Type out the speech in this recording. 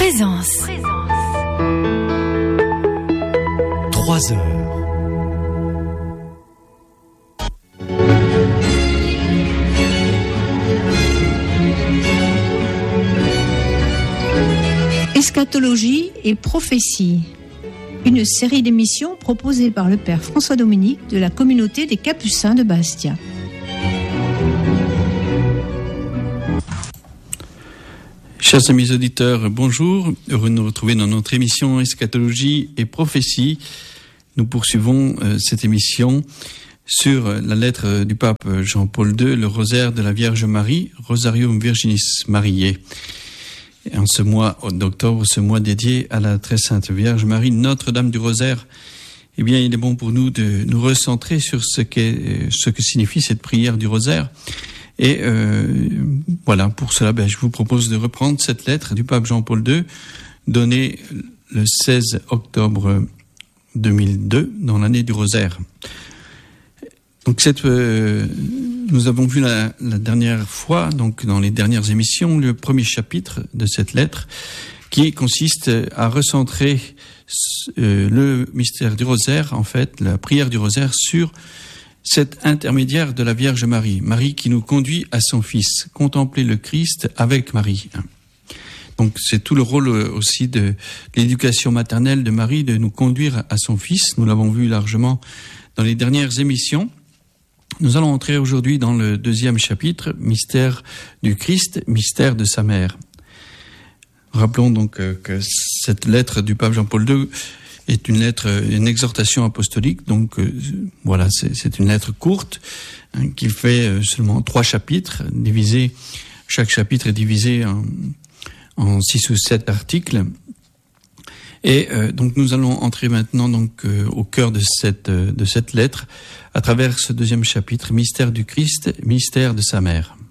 Présence. 3 heures. Eschatologie et prophétie. Une série d'émissions proposée par le père François Dominique de la communauté des Capucins de Bastia. Chers amis auditeurs, bonjour. Heureux de nous retrouver dans notre émission Eschatologie et prophétie. Nous poursuivons cette émission sur la lettre du pape Jean-Paul II, le rosaire de la Vierge Marie, Rosarium Virginis Mariae. Et en ce mois d'octobre, ce mois dédié à la très sainte Vierge Marie, Notre-Dame du Rosaire, eh bien, il est bon pour nous de nous recentrer sur ce que signifie cette prière du rosaire. Et voilà, pour cela, je vous propose de reprendre cette lettre du pape Jean-Paul II, donnée le 16 octobre 2002, dans l'année du rosaire. Donc nous avons vu la dernière fois, donc dans les dernières émissions, le premier chapitre de cette lettre, qui consiste à recentrer le mystère du rosaire, en fait, la prière du rosaire, sur cet intermédiaire de la Vierge Marie, Marie qui nous conduit à son Fils, contempler le Christ avec Marie. Donc c'est tout le rôle aussi de l'éducation maternelle de Marie, de nous conduire à son Fils. Nous l'avons vu largement dans les dernières émissions. Nous allons entrer aujourd'hui dans le deuxième chapitre, mystère du Christ, mystère de sa mère. Rappelons donc que cette lettre du pape Jean-Paul II est une exhortation apostolique. Donc voilà, c'est une lettre courte qui fait seulement 3 chapitres, chaque chapitre est divisé en 6 ou 7 articles. Et donc nous allons entrer maintenant donc au cœur de cette lettre à travers ce deuxième chapitre, mystère du Christ, mystère de sa mère.